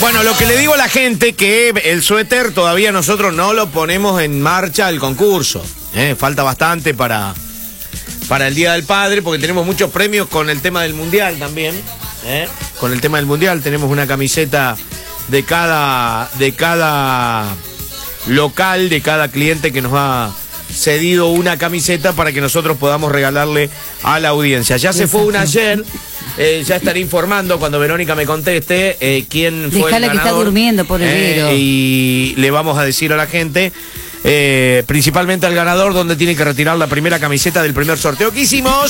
Bueno, lo que le digo a la gente que el suéter todavía nosotros no lo ponemos en marcha el concurso. Falta bastante para el Día del Padre, porque tenemos muchos premios con el tema del Mundial también. Con el tema del Mundial tenemos una camiseta de cada local, de cada cliente que nos ha cedido una camiseta para que nosotros podamos regalarle a la audiencia. Ya se fue una ayer. Ya estaré informando cuando Verónica me conteste quién fue el ganador. Que está durmiendo, pobre y le vamos a decir a la gente, principalmente al ganador, donde tiene que retirar la primera camiseta del primer sorteo que hicimos.